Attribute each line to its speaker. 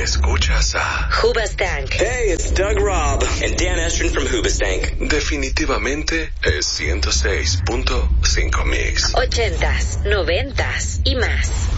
Speaker 1: Escuchas a
Speaker 2: Hoobastank.
Speaker 3: Hey, it's Doug Robb and Dan Estrin from Hoobastank.
Speaker 1: Definitivamente es 106.5 Mix.
Speaker 2: 80s, 90s y más.